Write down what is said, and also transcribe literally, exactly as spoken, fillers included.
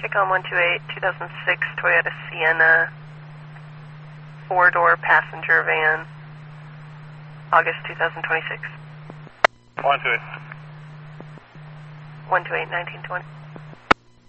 Traffic on one two eight, two thousand six Toyota Sienna, four-door passenger van, August two thousand twenty-six. one two eight. one two eight, nineteen twenty.